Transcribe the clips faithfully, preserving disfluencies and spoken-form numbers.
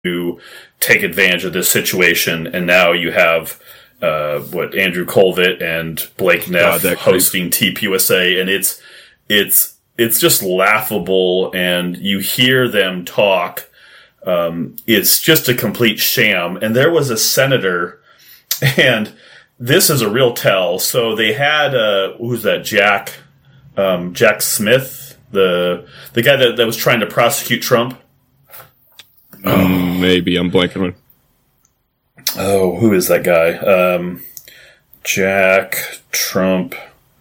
to take advantage of this situation, and now you have uh, what Andrew Colvett and Blake Neff God, hosting T P U S A, and it's it's it's just laughable, and you hear them talk. Um, it's just a complete sham. And there was a senator, and this is a real tell. So they had uh, who's that? Jack um, Jack Smith, the the guy that, that was trying to prosecute Trump. Um, maybe I'm blanking on. Oh, who is that guy? Um, Jack Trump,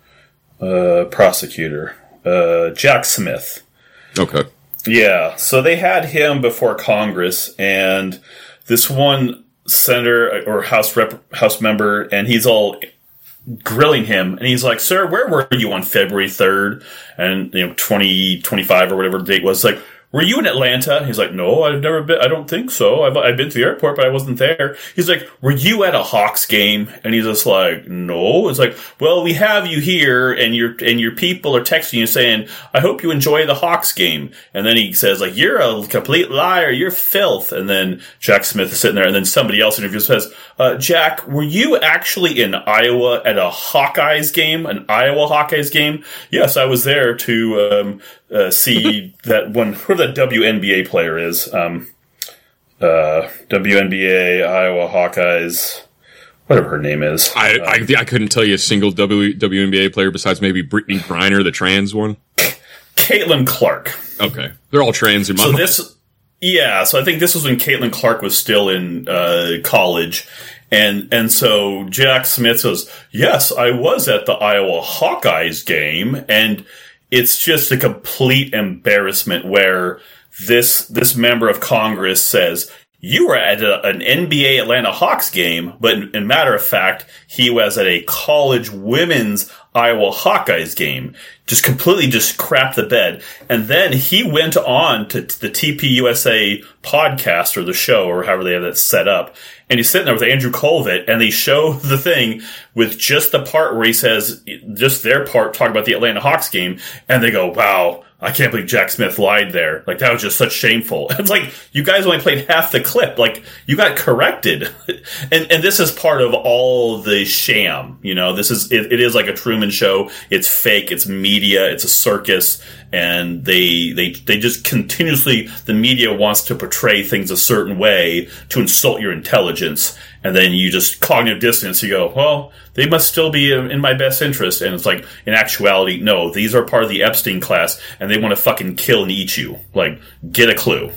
uh, prosecutor. Uh, Jack Smith. Okay. Yeah. So they had him before Congress, and this one senator or House rep, House member, and he's all grilling him, and he's like, "Sir, where were you on February third, and you know, twenty twenty-five or whatever the date was?" Like, were you in Atlanta? He's like, no, I've never been. I don't think so. I've, I've been to the airport, but I wasn't there. He's like, were you at a Hawks game? And he's just like, no. It's like, well, we have you here, and your and your people are texting you saying, I hope you enjoy the Hawks game. And then he says, like, you're a complete liar. You're filth. And then Jack Smith is sitting there, and then somebody else interviews says, uh, Jack, were you actually in Iowa at a Hawkeyes game, an Iowa Hawkeyes game? Yes, I was there to um, uh, see that one. Who that W N B A player is. Um, uh, W N B A, Iowa Hawkeyes, whatever her name is. I, uh, I I couldn't tell you a single w, W N B A player besides maybe Brittany Griner, the trans one. Caitlin Clark. Okay. They're all trans in my So mind. this, yeah, so I think this was when Caitlin Clark was still in uh, college. And and so Jack Smith says, yes, I was at the Iowa Hawkeyes game, and it's just a complete embarrassment where this this member of Congress says, you were at a, an N B A Atlanta Hawks game, but in, in matter of fact, he was at a college women's Iowa Hawkeyes game. Just completely just crapped the bed. And then he went on to, to the T P U S A podcast or the show or however they have that set up. And he's sitting there with Andrew Colvett, and they show the thing with just the part where he says, just their part talking about the Atlanta Hawks game, and they go, wow, I can't believe Jack Smith lied there. Like, that was just such shameful. It's like, you guys only played half the clip. Like, you got corrected. and and this is part of all the sham. You know, this is, it, it is like a Truman Show. It's fake. It's media. It's a circus. And they, they, they just continuously, the media wants to portray things a certain way to insult your intelligence. And then you just cognitive dissonance. You go, well, they must still be in my best interest. And it's like, in actuality, no, these are part of the Epstein class, and they want to fucking kill and eat you. Like, get a clue.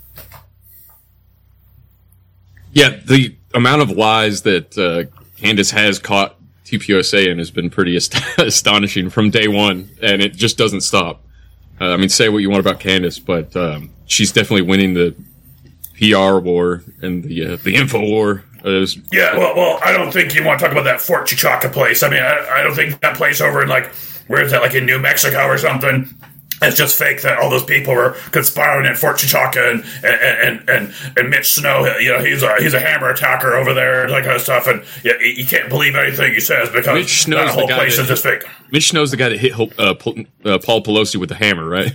Yeah, the amount of lies that uh, Candace has caught T P U S A in has been pretty ast- astonishing from day one, and it just doesn't stop. Uh, I mean, say what you want about Candace, but um, she's definitely winning the P R war and the uh, the info war. Uh, yeah, well, well, I don't think you want to talk about that Fort Chichaka place. I mean, I, I don't think that place over in, like, where is that, like in New Mexico or something? It's just fake that all those people were conspiring at Fort Chichaka, and and and and, and Mitch Snow, you know, he's a he's a hammer attacker over there, that kind of stuff, and yeah, you can't believe anything he says because Mitch Snow's that whole the guy place that is just fake. Mitch Snow's the guy that hit uh, Paul Pelosi with the hammer, right?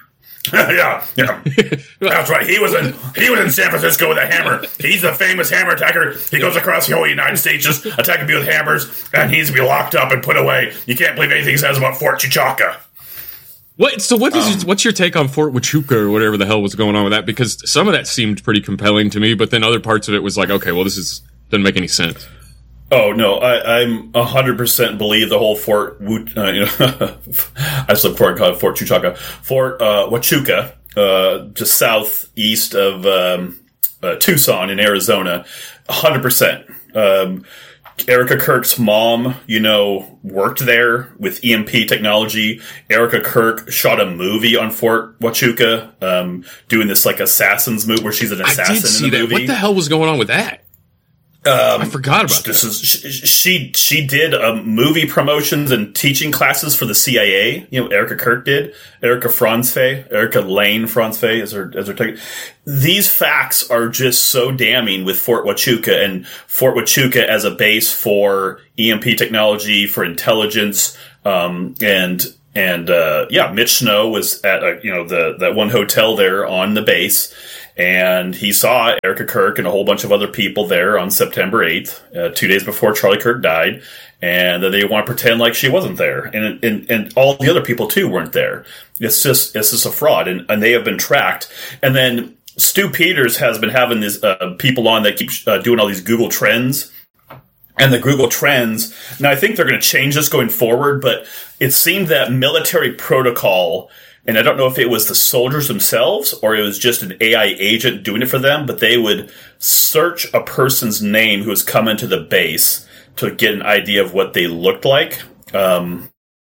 yeah, yeah, that's right. He was in he was in San Francisco with a hammer. He's the famous hammer attacker. He goes across the whole United States just attacking people with hammers, and he needs to be locked up and put away. You can't believe anything he says about Fort Chichaka. What? So what is um, your, what's your take on Fort Huachuca or whatever the hell was going on with that? Because some of that seemed pretty compelling to me, but then other parts of it was like, okay, well, this is doesn't make any sense. Oh no, I, I'm a hundred percent believe the whole Fort. Uh, you know, I still call it Fort Chuchaka, Fort uh, Huachuca, uh, just southeast of um, uh, Tucson in Arizona. A hundred percent. Um, Erica Kirk's mom, you know, worked there with E M P technology. Erica Kirk shot a movie on Fort Huachuca, um, doing this like assassins movie where she's an assassin I did see in the that. movie. What the hell was going on with that? Um, I forgot about this that. Is she, she she did um, movie promotions and teaching classes for the C I A. You know, Erica Kirk did. Erica Franzfey, Erica Lane Franzfey, as her as her title. These facts are just so damning with Fort Huachuca and Fort Huachuca as a base for E M P technology, for intelligence, um, and and uh, yeah, Mitch Snow was at a, you know the that one hotel there on the base. And he saw Erica Kirk and a whole bunch of other people there on September eighth, uh, two days before Charlie Kirk died. And they want to pretend like she wasn't there. And, and, and all the other people, too, weren't there. It's just, it's just a fraud. And, and they have been tracked. And then Stu Peters has been having these uh, people on that keep uh, doing all these Google Trends. And the Google Trends, now I think they're going to change this going forward, but it seemed that military protocol, and I don't know if it was the soldiers themselves or it was just an A I agent doing it for them, but they would search a person's name who has come into the base to get an idea of what they looked like. Um,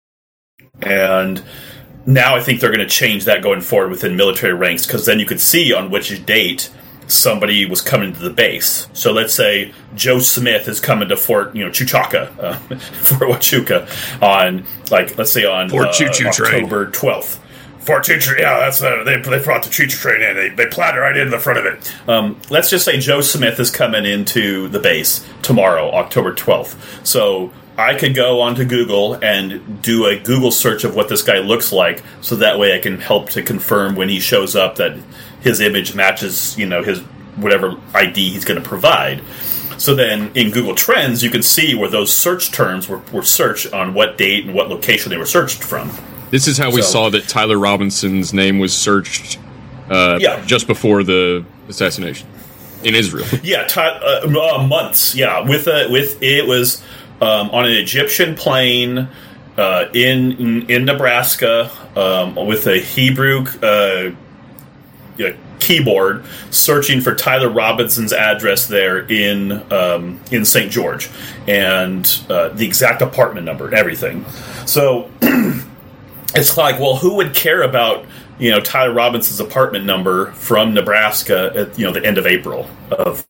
and now I think they're going to change that going forward within military ranks, because then you could see on which date somebody was coming to the base. So let's say Joe Smith is coming to Fort, you know, Chuchaka, uh, Fort Huachuca on, like, let's say on Fort uh, Choo Choo October twelfth. Fort Choo Choo, yeah, that's uh, they they brought the choo choo train in. They they planted right into the front of it. Um, let's just say Joe Smith is coming into the base tomorrow, October twelfth. So I could go onto Google and do a Google search of what this guy looks like, so that way I can help to confirm when he shows up that his image matches, you know, his whatever I D he's going to provide. So then in Google Trends, you can see where those search terms were, were searched on what date and what location they were searched from. This is how we so, saw that Tyler Robinson's name was searched uh, yeah. just before the assassination in Israel. Yeah, t- uh, uh, months. Yeah, with a, with it was um, on an Egyptian plane uh, in, in in Nebraska um, with a Hebrew uh, yeah, keyboard searching for Tyler Robinson's address there in um, in Saint George, and uh, the exact apartment number and everything. So. It's like, well, who would care about, you know, Tyler Robinson's apartment number from Nebraska at, you know, the end of April of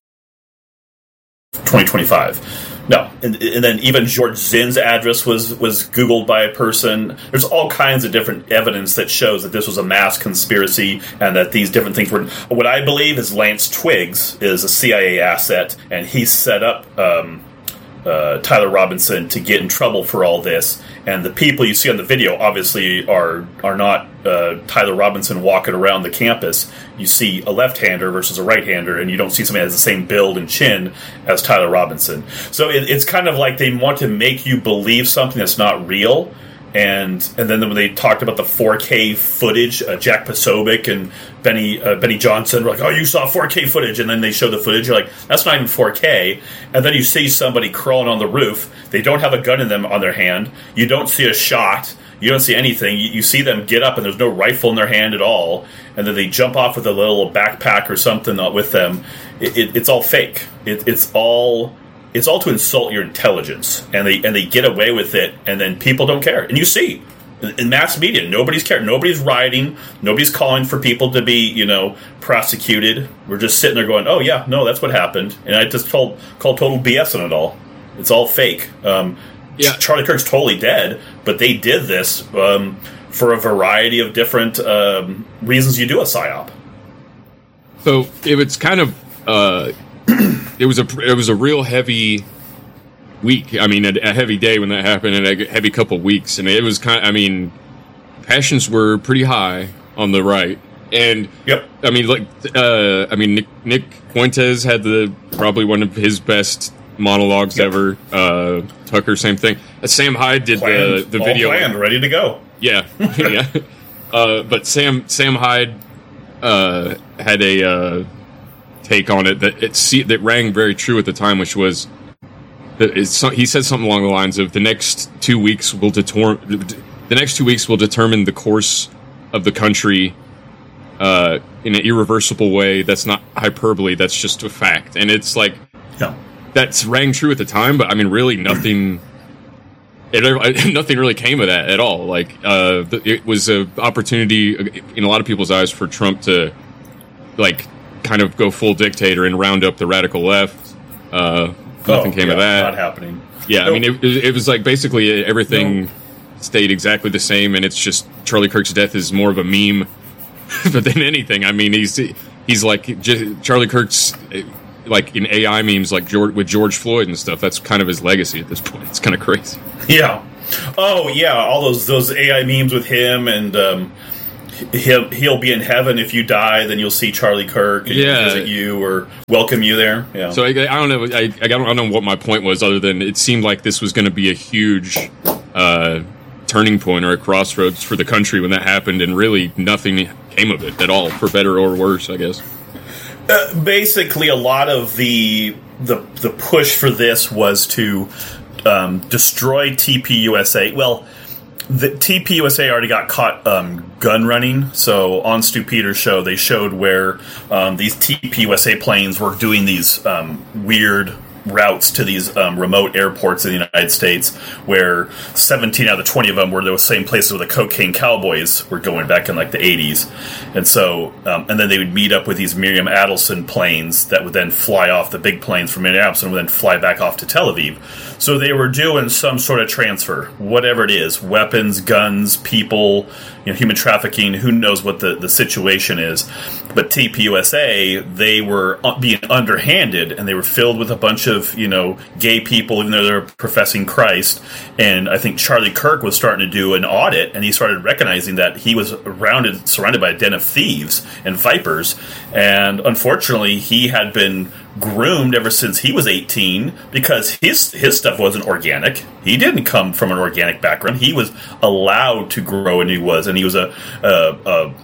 twenty twenty-five? No. And, and then even George Zinn's address was, was Googled by a person. There's all kinds of different evidence that shows that this was a mass conspiracy and that these different things were... What I believe is Lance Twiggs is a C I A asset, and he set up... Um, Uh, Tyler Robinson to get in trouble for all this, and the people you see on the video obviously are are not uh, Tyler Robinson walking around the campus. You see a left-hander versus a right-hander, and you don't see somebody that has the same build and chin as Tyler Robinson. So it, it's kind of like they want to make you believe something that's not real. And and then when they talked about the four K footage, uh, Jack Posobiec and Benny uh, Benny Johnson were like, oh, you saw four K footage, and then they show the footage, you're like, that's not even four K. And then you see somebody crawling on the roof. They don't have a gun in them on their hand. You don't see a shot. You don't see anything. You, you see them get up, and there's no rifle in their hand at all. And then they jump off with a little backpack or something with them. It, it, it's all fake. It, it's all... It's all to insult your intelligence, and they and they get away with it, and then people don't care. And you see, in, in mass media, nobody's caring. Nobody's rioting. Nobody's calling for people to be, you know, prosecuted. We're just sitting there going, oh, yeah, no, that's what happened. And I just told, called total B S on it all. It's all fake. Um, yeah. Charlie Kirk's totally dead, but they did this um, for a variety of different um, reasons you do a PSYOP. So it was kind of... Uh It was a it was a real heavy week. I mean, a, a heavy day when that happened, and a heavy couple weeks. And it was kind of, I mean, passions were pretty high on the right. And yep. I mean, like, uh, I mean, Nick, Nick Fuentes had the probably one of his best monologues yep. ever. Uh, Tucker, same thing. Uh, Sam Hyde did planned, the the all video, planned, ready to go. Yeah, yeah. Uh, but Sam Sam Hyde uh, had a. Uh, take on it that it see, that rang very true at the time, which was that it's, he said something along the lines of the next two weeks will deter the next two weeks will determine the course of the country uh, in an irreversible way. That's not hyperbole. That's just a fact, and it's like yeah. that's rang true at the time. But I mean, really, nothing. It, nothing really came of that at all. Like uh, it was an opportunity in a lot of people's eyes for Trump to like. kind of go full dictator and round up the radical left. Uh, nothing oh, came yeah, of that. Not happening. Yeah, no. I mean, it, it was like basically everything no. stayed exactly the same, and it's just Charlie Kirk's death is more of a meme but than anything. I mean, he's he's like just, Charlie Kirk's like in A I memes, like George, with George Floyd and stuff. That's kind of his legacy at this point. It's kind of crazy. Yeah. Oh yeah, all those those A I memes with him and. Um, he'll he'll be in heaven if you die. Then you'll see Charlie Kirk and yeah. visit you or welcome you there. Yeah. So I, I don't know. I, I don't, I don't know what my point was, other than it seemed like this was going to be a huge uh, turning point or a crossroads for the country when that happened, and really nothing came of it at all, for better or worse, I guess. Uh, basically, a lot of the the the push for this was to um, destroy T P U S A. Well, the T P U S A already got caught um, gun running. So on Stu Peters' show, they showed where um, these T P U S A planes were doing these um, weird routes to these um, remote airports in the United States, where seventeen out of the twenty of them were the same places where the cocaine cowboys were going back in like the eighties. And so, um, and then they would meet up with these Miriam Adelson planes that would then fly off, the big planes from Minneapolis, and would then fly back off to Tel Aviv. So they were doing some sort of transfer, whatever it is, weapons, guns, people, you know, human trafficking, who knows what the, the situation is. But T P U S A, they were being underhanded, and they were filled with a bunch of, you know, gay people, even though they're professing Christ. And I think Charlie Kirk was starting to do an audit, and he started recognizing that he was surrounded, surrounded by a den of thieves and vipers. And unfortunately, he had been groomed ever since he was eighteen, because his his stuff wasn't organic. He didn't come from an organic background. He was allowed to grow, and he was, and he was a a, a,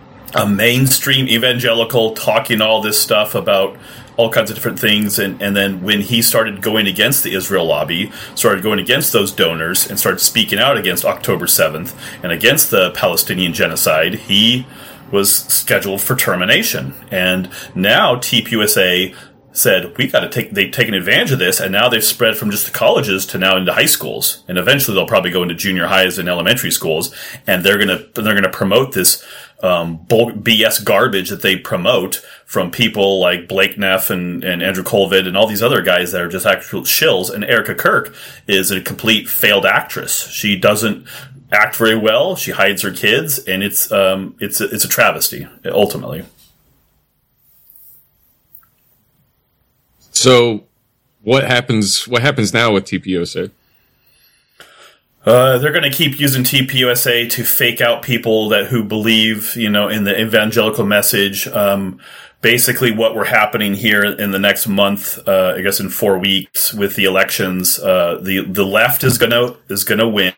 a mainstream evangelical talking all this stuff about all kinds of different things. And, and then when he started going against the Israel lobby, started going against those donors, and started speaking out against October seventh and against the Palestinian genocide, he was scheduled for termination. And now T P U S A said, we got to take, they've taken advantage of this, and now they've spread from just the colleges to now into high schools. And eventually they'll probably go into junior highs and elementary schools, and they're going to, they're going to promote this, um, B S garbage that they promote from people like Blake Neff and, and Andrew Colvin and all these other guys that are just actual shills. And Erica Kirk is a complete failed actress. She doesn't act very well. She hides her kids, and it's, um, it's a, it's a travesty, ultimately. So, what happens? What happens now with T P U S A? Uh, they're going to keep using T P U S A to fake out people that who believe, you know, in the evangelical message. Um, basically, what we're happening here in the next month, uh, I guess in four weeks with the elections, uh, the the left is gonna is gonna win.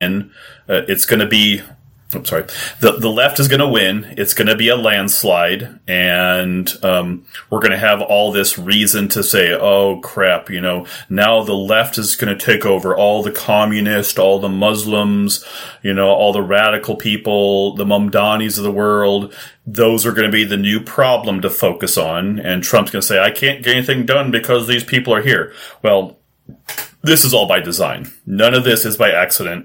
Uh, it's going to be. I'm sorry. The the left is going to win. It's going to be a landslide, and um, we're going to have all this reason to say, "Oh crap!" You know, now the left is going to take over all the communists, all the Muslims, you know, all the radical people, the Mamdanis of the world. Those are going to be the new problem to focus on, and Trump's going to say, "I can't get anything done because these people are here." Well, this is all by design. None of this is by accident.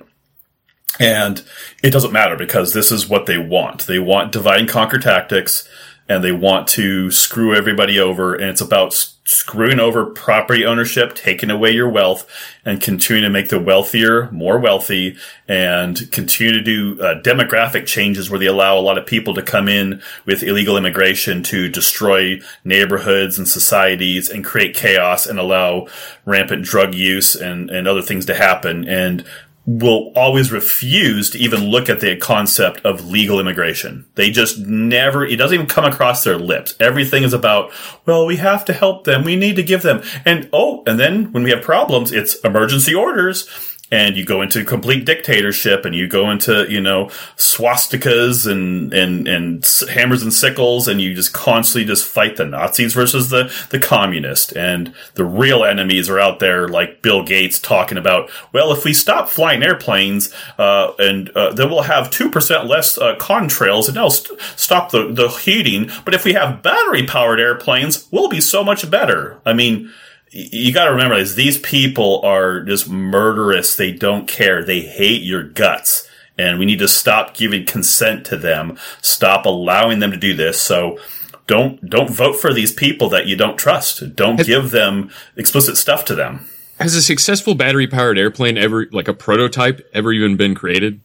And it doesn't matter, because this is what they want. They want divide and conquer tactics, and they want to screw everybody over. And it's about screwing over property ownership, taking away your wealth, and continuing to make the wealthier more wealthy, and continue to do uh, demographic changes where they allow a lot of people to come in with illegal immigration to destroy neighborhoods and societies and create chaos and allow rampant drug use and, and other things to happen. And will always refuse to even look at the concept of legal immigration. They just never, it doesn't even come across their lips. Everything is about, well, we have to help them. We need to give them. And, oh, and then when we have problems, it's emergency orders. And you go into complete dictatorship, and you go into, you know, swastikas and, and, and hammers and sickles, and you just constantly just fight the Nazis versus the, the communists. And the real enemies are out there, like Bill Gates talking about, well, if we stop flying airplanes, uh, and, uh, then we'll have two percent less, uh, contrails, and that'll st- stop the, the heating. But if we have battery powered airplanes, we'll be so much better. I mean, you got to remember this. These people are just murderous. They don't care. They hate your guts. And we need to stop giving consent to them. Stop allowing them to do this. So don't, don't vote for these people that you don't trust. Don't has, give them explicit stuff to them. Has a successful battery powered airplane ever, like a prototype, ever even been created?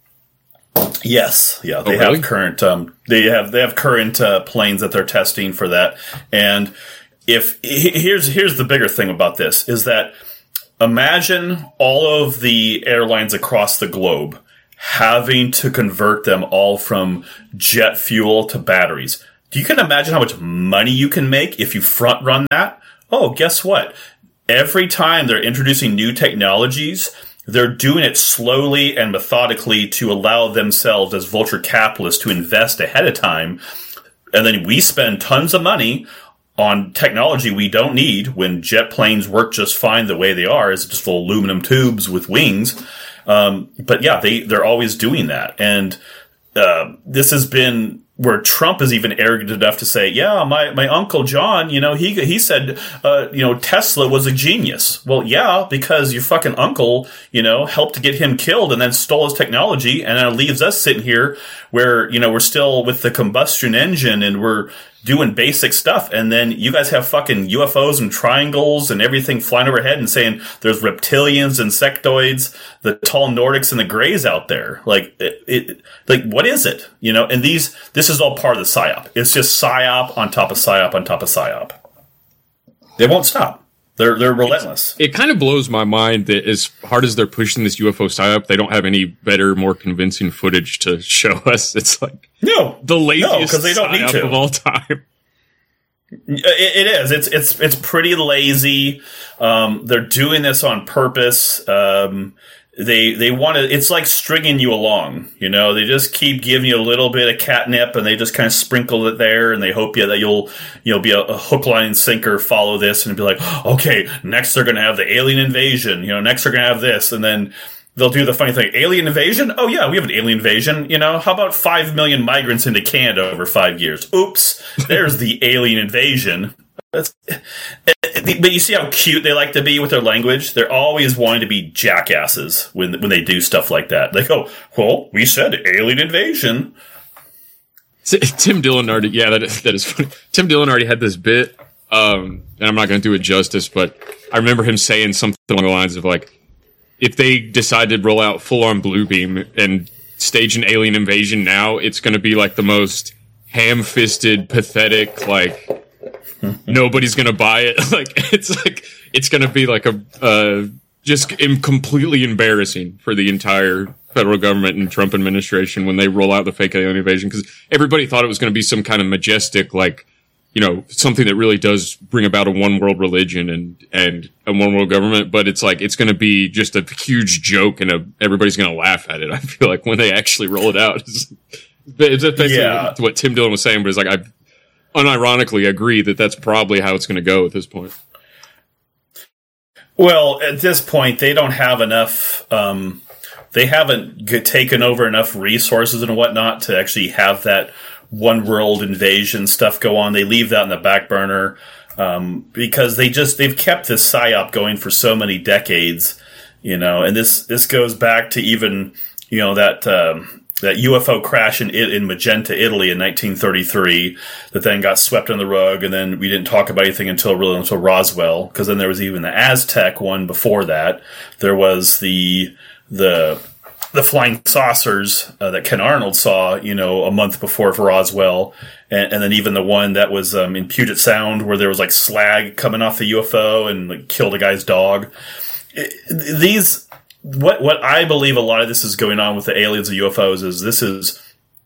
Yes. Yeah. They oh, really? have current, um, they have, they have current, uh, planes that they're testing for that. And, If here's here's the bigger thing about this is that imagine all of the airlines across the globe having to convert them all from jet fuel to batteries. Do you can imagine how much money you can make if you front run that? Oh, guess what? Every time they're introducing new technologies, they're doing it slowly and methodically to allow themselves as vulture capitalists to invest ahead of time. And then we spend tons of money on technology we don't need when jet planes work just fine the way they are, as just full aluminum tubes with wings. Um, but yeah, they, they're always doing that. And, uh, this has been where Trump is even arrogant enough to say, yeah, my, my uncle John, you know, he, he said, uh, you know, Tesla was a genius. Well, yeah, because your fucking uncle, you know, helped to get him killed and then stole his technology. And then it leaves us sitting here where, you know, we're still with the combustion engine and we're doing basic stuff. And then you guys have fucking U F Os and triangles and everything flying overhead and saying there's reptilians, insectoids, the tall Nordics and the Greys out there. Like, it, it, like, what is it? You know, and these, this is all part of the psyop. It's just psyop on top of psyop on top of psyop. They won't stop. They're they're relentless. It's, it kind of blows my mind that as hard as they're pushing this U F O psyop, they don't have any better, more convincing footage to show us. It's like no, the laziest no, they don't need to. of all time. It, it is. It's it's it's pretty lazy. Um, they're doing this on purpose. Um, They, they want to, it's like stringing you along, you know, they just keep giving you a little bit of catnip and they just kind of sprinkle it there and they hope you that you'll, you'll be a, a hook, line, and sinker, follow this and be like, okay, next they're going to have the alien invasion, you know, next they're going to have this. And then they'll do the funny thing, alien invasion? Oh yeah, we have an alien invasion, you know, how about five million migrants into Canada over five years? Oops, there's the alien invasion. That's, but you see how cute they like to be with their language? They're always wanting to be jackasses when when they do stuff like that. They go, well, we said alien invasion. Tim Dillon already, yeah, that is, that is funny. Tim Dillon already had this bit, um, and I'm not going to do it justice, but I remember him saying something along the lines of, like, if they decide to roll out full-on Bluebeam and stage an alien invasion now, it's going to be, like, the most ham-fisted, pathetic, like, nobody's gonna buy it. Like, it's like, it's gonna be like a, uh, just im- completely embarrassing for the entire federal government and Trump administration when they roll out the fake alien invasion, because everybody thought it was gonna be some kind of majestic, like, you know, something that really does bring about a one world religion and, and a one world government, but it's like, it's gonna be just a huge joke and a, everybody's gonna laugh at it. I feel like when they actually roll it out. It's, it's basically yeah. what Tim Dillon was saying, but it's like, I've, unironically agree that that's probably how it's going to go at this point. Well, at this point, they don't have enough, um, they haven't g- taken over enough resources and whatnot to actually have that one world invasion stuff go on. They leave that in the back burner, um, because they just, they've kept this psyop going for so many decades, you know, and this, this goes back to even, you know, that, um, that U F O crash in in Magenta, Italy in nineteen thirty-three that then got swept under the rug, and then we didn't talk about anything until really until Roswell, because then there was even the Aztec one before that. There was the the the flying saucers uh, that Ken Arnold saw, you know, a month before for Roswell, and, and then even the one that was um, in Puget Sound where there was like slag coming off the U F O and like killed a guy's dog. It, these. What what I believe a lot of this is going on with the aliens and U F Os is this is,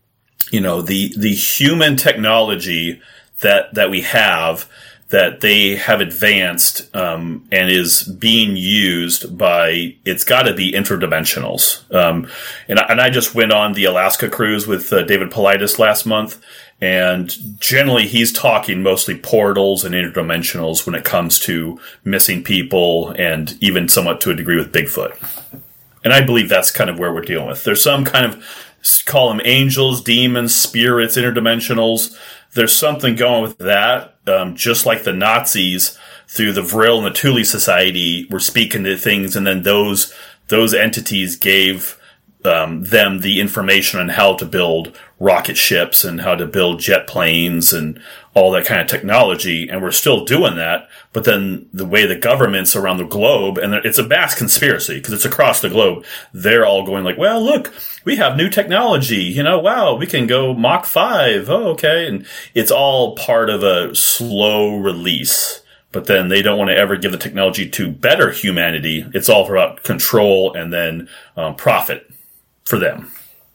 you know, the the human technology that that we have that they have advanced um, and is being used by, it's got to be interdimensionals. Um, and, I, and I just went on the Alaska cruise with uh, David Paulides last month, and generally he's talking mostly portals and interdimensionals when it comes to missing people and even somewhat to a degree with Bigfoot. And I believe that's kind of where we're dealing with. There's some kind of, call them angels, demons, spirits, interdimensionals. There's something going with that. Um, just like the Nazis through the Vril and the Thule Society were speaking to things, and then those those entities gave um, them the information on how to build rocket ships and how to build jet planes and all that kind of technology. And we're still doing that. But then the way the governments around the globe, and it's a vast conspiracy because it's across the globe, they're all going like, well, look, we have new technology. You know, wow, we can go Mach five. Oh, okay. And it's all part of a slow release. But then they don't want to ever give the technology to better humanity. It's all about control and then um, profit. for them.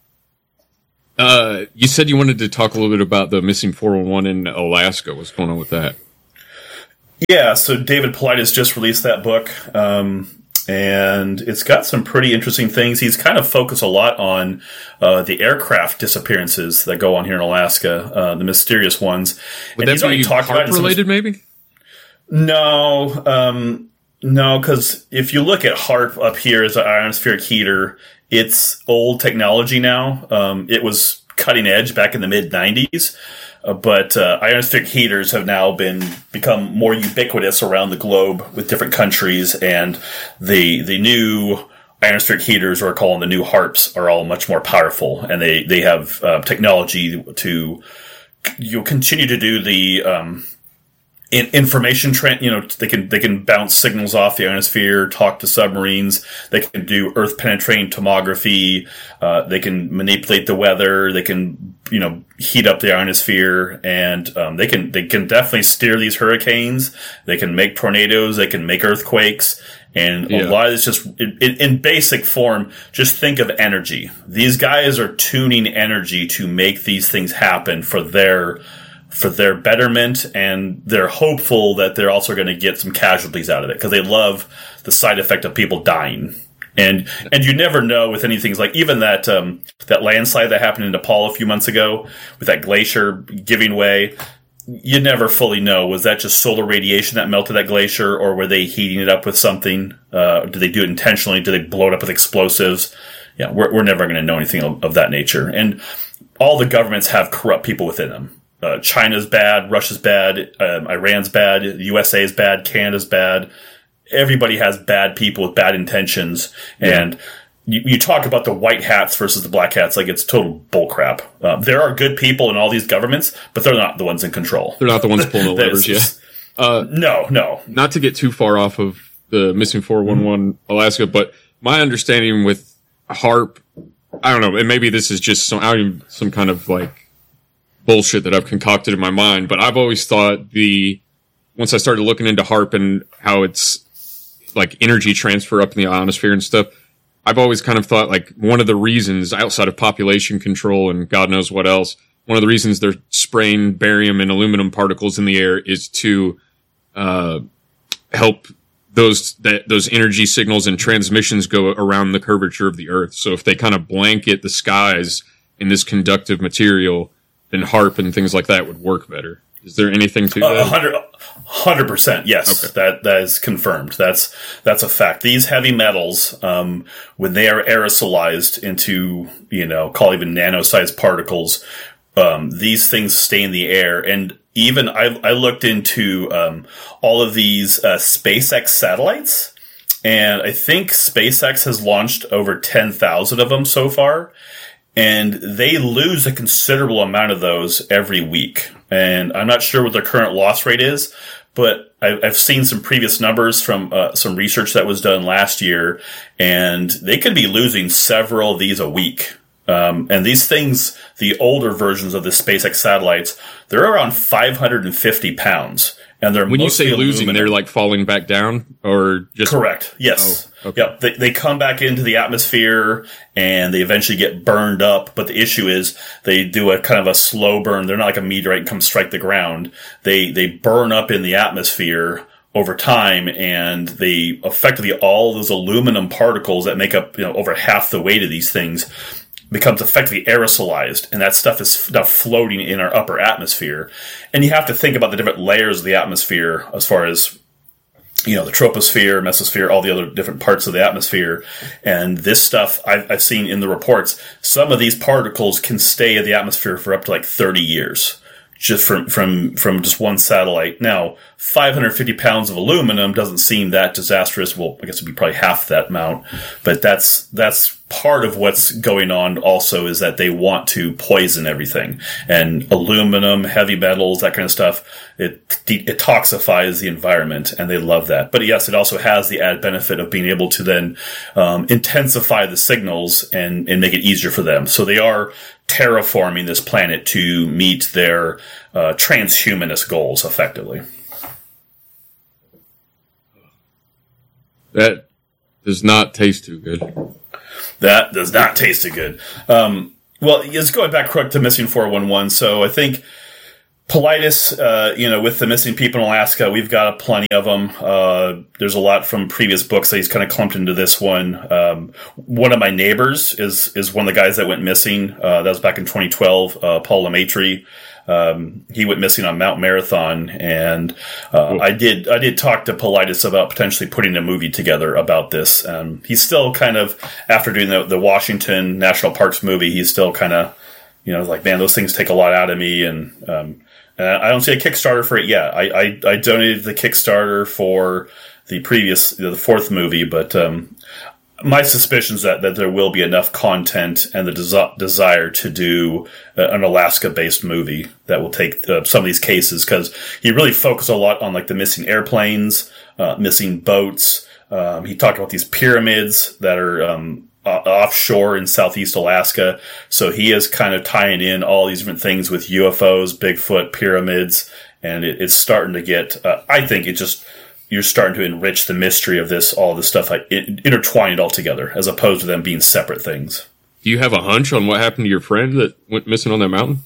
Uh, you said you wanted to talk a little bit about the missing four one one in Alaska. What's going on with that? Yeah, so David Paulides just released that book, um, and it's got some pretty interesting things. He's kind of focused a lot on uh, the aircraft disappearances that go on here in Alaska, uh, the mysterious ones. Would and that be HAARP-related, maybe? No, um, no, because if you look at HAARP up here as an ionospheric heater, it's old technology now. Um, it was cutting edge back in the mid nineties. Uh, but uh, ionospheric heaters have now been become more ubiquitous around the globe with different countries, and the the new ionospheric heaters, or calling the new HAARPs, are all much more powerful, and they they have uh, technology to you know, continue to do the um, in information trend. You know, they can they can bounce signals off the ionosphere, talk to submarines. They can do Earth penetrating tomography. Uh, they can manipulate the weather. They can you know heat up the ionosphere, and um, they can they can definitely steer these hurricanes. They can make tornadoes. They can make earthquakes. And yeah. a lot of it's just in, in basic form. Just think of energy. These guys are tuning energy to make these things happen for their. for their betterment, and they're hopeful that they're also going to get some casualties out of it, because they love the side effect of people dying. And and you never know with anything like even that um, that landslide that happened in Nepal a few months ago with that glacier giving way. You never fully know. Was that just solar radiation that melted that glacier, or were they heating it up with something? Uh, did they do it intentionally? Did they blow it up with explosives? Yeah, we're, we're never going to know anything of, of that nature. And all the governments have corrupt people within them. Uh, China's bad, Russia's bad, um, Iran's bad, the U S A's bad, Canada's bad. Everybody has bad people with bad intentions, yeah. and you, you talk about the white hats versus the black hats like it's total bullcrap. Uh, there are good people in all these governments, but they're not the ones in control. They're not the ones pulling the levers, yeah. Uh, no, no. Not to get too far off of the missing four one one mm-hmm. Alaska, but my understanding with HAARP, I don't know, and maybe this is just some, some kind of like bullshit that I've concocted in my mind, but I've always thought the, once I started looking into HAARP and how it's like energy transfer up in the ionosphere and stuff, I've always kind of thought like one of the reasons outside of population control and God knows what else, one of the reasons they're spraying barium and aluminum particles in the air is to, uh, help those, that, those energy signals and transmissions go around the curvature of the earth. So if they kind of blanket the skies in this conductive material, then HAARP and things like that would work better. Is there anything to that? hundred, hundred percent. Yes, okay. that that is confirmed. That's that's a fact. These heavy metals, um, when they are aerosolized into, you know, call even nano-sized particles, um, these things stay in the air. And even I, I looked into um, all of these uh, SpaceX satellites, and I think SpaceX has launched over ten thousand of them so far. And they lose a considerable amount of those every week. And I'm not sure what their current loss rate is, but I've seen some previous numbers from uh, some research that was done last year, and they could be losing several of these a week. Um, and these things, the older versions of the SpaceX satellites, they're around five hundred fifty pounds. And they're when you say aluminum. Losing, they're like falling back down, or just correct? Yes. Oh, okay. Yep. They, they come back into the atmosphere and they eventually get burned up. But the issue is they do a kind of a slow burn. They're not like a meteorite and come strike the ground. They they burn up in the atmosphere over time, and they effectively all those aluminum particles that make up you know over half the weight of these things becomes effectively aerosolized, and that stuff is now floating in our upper atmosphere. And you have to think about the different layers of the atmosphere as far as, you know, the troposphere, mesosphere, all the other different parts of the atmosphere. And this stuff I've, I've seen in the reports, some of these particles can stay in the atmosphere for up to like thirty years. Just from, from, from just one satellite. Now, five hundred fifty pounds of aluminum doesn't seem that disastrous. Well, I guess it'd be probably half that amount, but that's, that's part of what's going on also is that they want to poison everything. And aluminum, heavy metals, that kind of stuff, it, it toxifies the environment, and they love that. But yes, it also has the added benefit of being able to then, um, intensify the signals and, and make it easier for them. So they are terraforming this planet to meet their uh, transhumanist goals effectively. That does not taste too good. That does not taste good. Um, well, it's going back quick to Missing four one one. So I think Paulides, uh, you know, with the missing people in Alaska, we've got plenty of them. Uh, there's a lot from previous books that he's kind of clumped into this one. Um, one of my neighbors is is one of the guys that went missing. Uh, that was back in twenty twelve. Uh, Paul Lemaitre. Um, he went missing on Mount Marathon, and uh, cool. I did I did talk to Paulides about potentially putting a movie together about this. Um, he's still kind of, after doing the, the Washington National Parks movie, he's still kind of, you know, like, man, those things take a lot out of me, and um, and I don't see a Kickstarter for it yet. I, I, I donated the Kickstarter for the previous, you know, the fourth movie, but um, my suspicions that, that there will be enough content and the desi- desire to do uh, an Alaska-based movie that will take uh, some of these cases, because he really focused a lot on like the missing airplanes, uh, missing boats. Um, he talked about these pyramids that are um, uh, offshore in southeast Alaska. So he is kind of tying in all these different things with U F Os, Bigfoot, pyramids, and it, it's starting to get. Uh, I think it just. You're starting to enrich the mystery of this, all this stuff, like it, intertwined all together, as opposed to them being separate things. Do you have a hunch on what happened to your friend that went missing on that mountain?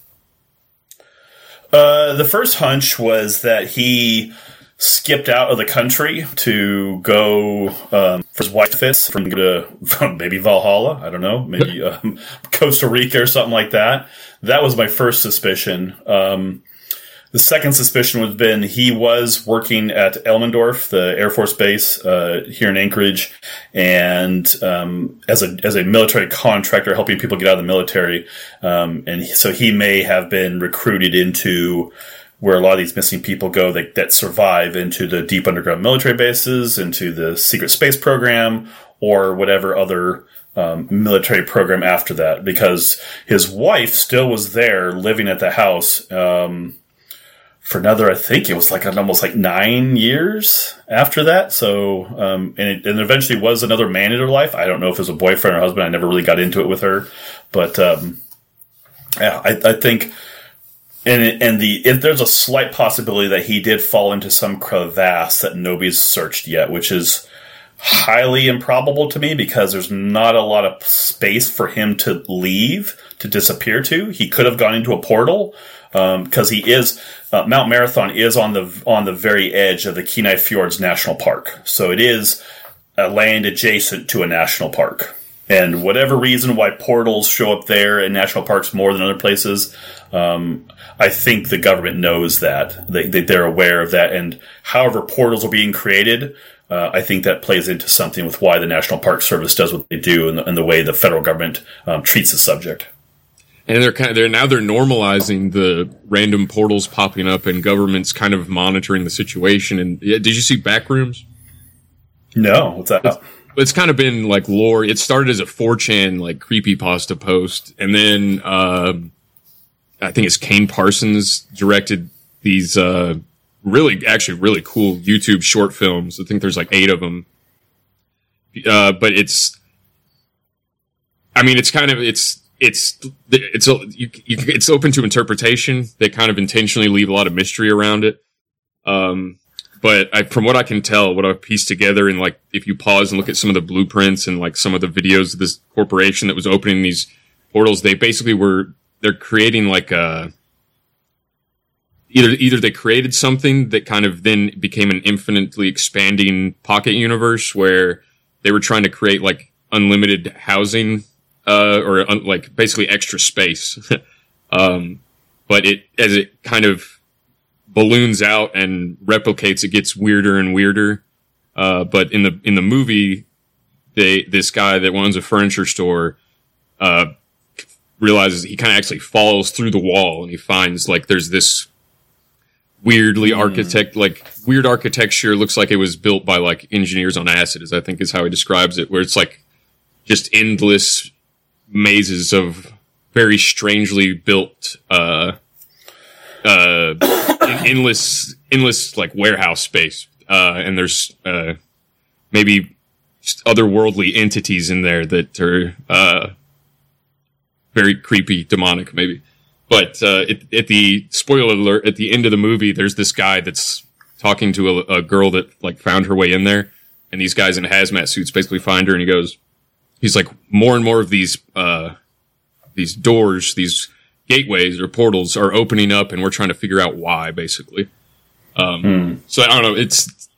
Uh, the first hunch was that he skipped out of the country to go um, for his wife fits from to maybe Valhalla. I don't know, maybe um, Costa Rica or something like that. That was my first suspicion. Um, The second suspicion would have been he was working at Elmendorf, the Air Force Base uh, here in Anchorage, and um, as a as a military contractor, helping people get out of the military. Um, and so he may have been recruited into where a lot of these missing people go that, that survive, into the deep underground military bases, into the secret space program, or whatever other um, military program after that. Because his wife still was there, living at the house. Um, For another, I think it was like an almost like nine years after that. So, um, and it and eventually was another man in her life. I don't know if it was a boyfriend or husband. I never really got into it with her, but um, yeah, I, I think, and and the if there's a slight possibility that he did fall into some crevasse that nobody's searched yet, which is highly improbable to me because there's not a lot of space for him to leave, to disappear to. He could have gone into a portal. Because um, he is, uh, Mount Marathon is on the on the very edge of the Kenai Fjords National Park, so it is a land adjacent to a national park. And whatever reason why portals show up there in national parks more than other places, um, I think the government knows that. They, they they're aware of that, and however portals are being created, uh, I think that plays into something with why the National Park Service does what they do, and the, and the way the federal government um, treats the subject. And they're kind of, they're now they're normalizing the random portals popping up, and governments kind of monitoring the situation. And yeah, did you see Backrooms? No, what's that? It's, it's kind of been like lore. It started as a four chan like creepypasta post, and then uh, I think it's Kane Parsons directed these uh, really, actually, really cool YouTube short films. I think there's like eight of them. Uh, but it's, I mean, it's kind of it's. It's it's you, you, it's open to interpretation. They kind of intentionally leave a lot of mystery around it. Um, but I, from what I can tell, what I've pieced together, and like if you pause and look at some of the blueprints and like some of the videos of this corporation that was opening these portals, they basically were they're creating like a either either they created something that kind of then became an infinitely expanding pocket universe where they were trying to create like unlimited housing. Uh, or un- like basically extra space. um, but it, as it kind of balloons out and replicates, it gets weirder and weirder. Uh, but in the, in the movie, they, this guy that owns a furniture store, uh, realizes he kind of actually falls through the wall, and he finds like there's this weirdly mm. architect, like weird architecture. Looks like it was built by like engineers on acid, as I think is how he describes it, where it's like just endless mazes of very strangely built, uh, uh, endless, endless like warehouse space. Uh, and there's, uh, maybe just otherworldly entities in there that are, uh, very creepy, demonic, maybe. But, uh, it, at the, spoiler alert, at the end of the movie, there's this guy that's talking to a, a girl that like found her way in there. And these guys in hazmat suits basically find her, and he goes, he's like, more and more of these uh, these doors, these gateways or portals are opening up, and we're trying to figure out why, basically. Um, mm. So I don't know. It's